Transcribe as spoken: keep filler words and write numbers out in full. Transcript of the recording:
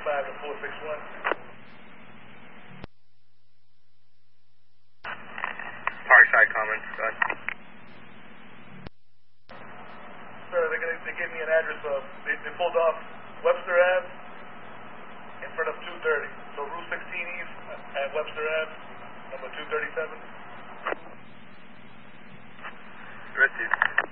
five to four six one. Parkside Commons, go ahead. Sir, they're gonna, they gave me an address of, they, they pulled off Webster Ave in front of two thirty. So Route sixteen East at Webster Ave, number two thirty-seven. Received.